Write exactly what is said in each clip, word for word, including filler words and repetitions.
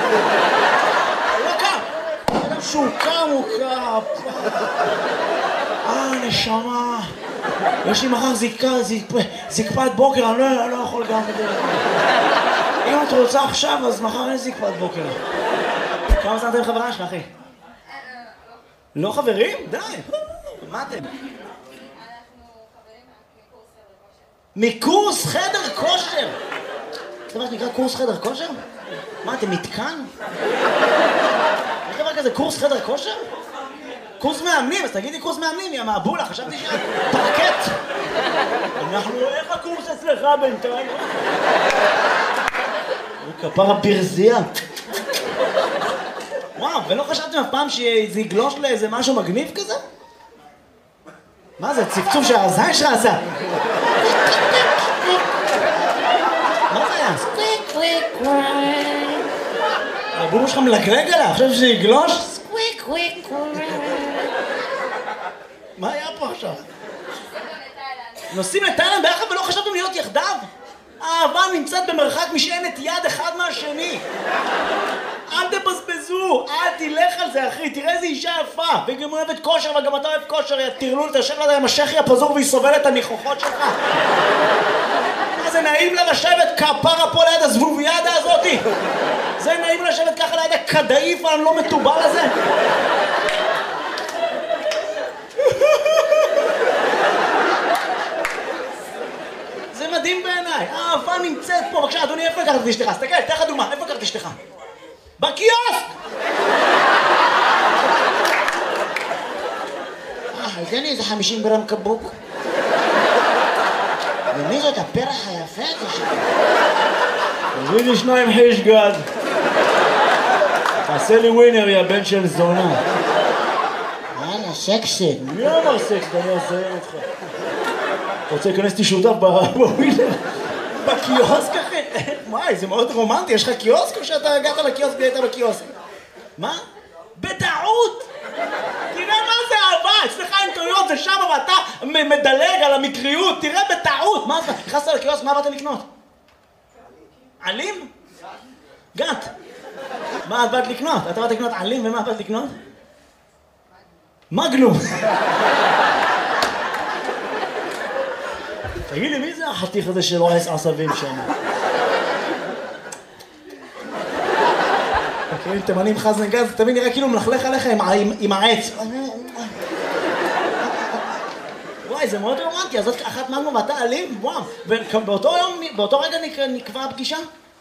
הוא לא קם. אדם שהוא קם, הוא קם. אה, נשמה. יש לי מחר זקפת בוקר, אני לא יכול גם את זה. אם את רוצה עכשיו, אז מחר אין זקפת בוקר. כמה זמן אתם חברה שלך, אחי? לא חברים? די. מה אתם? מקורס חדר כושר. זה דבר שנקרא קורס חדר כושר? מה, אתם מתקן? יש דבר כזה קורס חדר כושר? קורס מאמנים, אז תגידי קורס מאמנים, יא מהבולה, חשבתי שאת פרקט. אנחנו, איך הקורס אצלך בינתיים? הוא כפר הברזייה. וואו, ולא חשבתם אף פעם שזה יגלוש לאיזה משהו מגניב כזה? מה זה, צפצוף שהזין שלך עשה? מה זה היה? סקוויק קוויק קוויק. הבומו שלך מלגלג עליו, חושב שזה יגלוש? סקוויק קוויק קוויק. מה היה פה עכשיו? נוסעים לתאילנד ביחד ולא חשבתם להיות יחדיו? האהבה נמצאת במרחק משענת יד אחד מהשני. אל תבזבזו, אל תלך על זה אחי, תראה איזה אישה יפה, והיא גם אוהבת כושר וגם אתה אוהב כושר, יא תרלול, תשב לה עם השכי הפזור והיא סובלת את הניחוחות שלך. מה זה נעים לה לשבת כפרה פה ליד הזבוביאדה הזאתי? זה נעים לשבת ככה ליד הכדאיף הלא מטובל הזה? זה מדהים בעיניי, האהבה נמצאת פה. בבקשה, אדוני, איפה לקחת את אשתך? תסתכל, תן לך דוגמה, איפה לקחת את אשתך? בקיוסק! אה, תן לי איזה חמישים גרם קבוק. ומי זאת הפרח היפה הזה שלך? תביא לי שניים חיש גד. תעשה לי ווינר, יא בן של זונה. יאללה, סקסט. מי אמר סקסט? אני אעזיין אותך. אתה רוצה להיכנס אותי שותף בווינר? בקיוסק אחי? וואי, זה מאוד רומנטי, יש לך קיוסק או שאתה הגעת לקיוסק והיית בקיוסק? מה? בטעות! תראה מה זה אהבה, אצלך אינטריות זה שם ואתה מדלג על המקריות, תראה בטעות! מה זה? נכנסת לקיוסק, מה באת לקנות? עלים? גת. מה את באת לקנות? אתה באת לקנות עלים ומה באת לקנות? מגנום. תגיד לי, מי זה החתיך הזה שלועס עשבים שם? אם תימנים חזן גז, תמיד נראה כאילו מלכלך עליך עם העץ. וואי, זה מאוד רומנטי, אז זאת אחת מגנום ואתה אלים? וואו. ובאותו רגע נקבע הפגישה?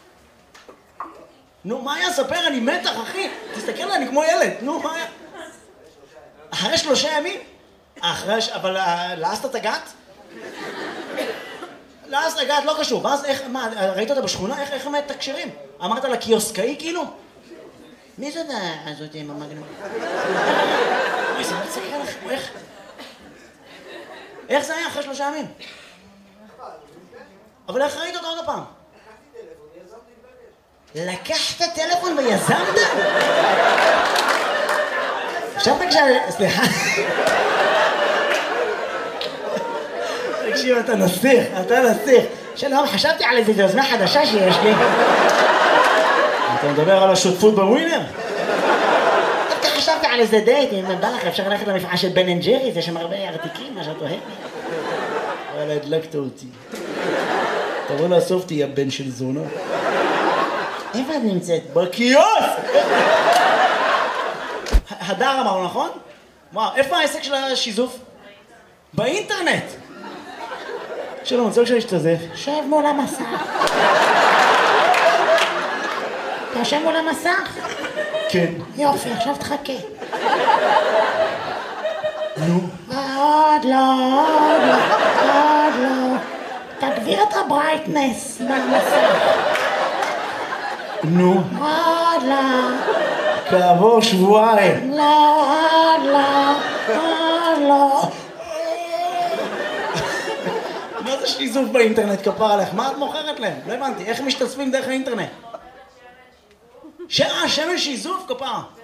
נו, מה היה? ספר, אני מתח, אחי. תסתכל עליי, אני כמו ילד. נו, מה היה? אחרי שלושה ימים? אחרי, אבל לעשת את הגת? לעשת את הגת לא קשור. ואז איך, מה, ראית אותה בשכונה? איך הם מתקשרים? אמרת לה קיוסקאי כאילו? מי זאת הזאת עם המגנום? אוי, זה מצחק לך, איך? איך זה היה אחרי שלושה ימים? אבל איך ראית אותה עוד הפעם? לקחת טלפון ויזמת? חשבת כשה... סליחה. תקשיב, אתה נסיך, אתה נסיך. שלום, חשבתי על איזו יוזמה חדשה שיש לי. אתה מדבר על השותפות בווינר? דווקא חשבתי על איזה דייט, אם בא לך אפשר ללכת למפעל של בן אנד ג'ריס, יש שם הרבה ארטיקים, מה שאת אוהבת. וואלה, הדלקת אותי. תבוא לאסוף אותי, יא בן של זונה. איפה את נמצאת? בקיוסק! הדר אמרנו, נכון? וואו, איפה העסק של השיזוף? באינטרנט! שלום, אני רוצה שאני אשתזף. שב מול המסך. אתה יושב מול המסך? כן. יופי, עכשיו תחכה. נו. עוד לא, עוד לא, עוד לא. תגביר את הברייטנס מהמסך. נו. עוד לא. כעבור שבועיים. לא, עוד לא, עוד לא. מה זה שיזוף באינטרנט כפר עליך? מה את מוכרת להם? לא הבנתי, איך משתתפים דרך האינטרנט? שעה, שמן שיזוף כפר.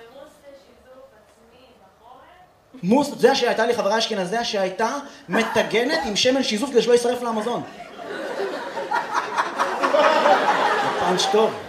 מוס, זה שהייתה לי חברה אשכנזיה שהייתה מתגנת עם שמן שיזוף כדי שלא יישרף לאמזון. זה פאנץ' טוב.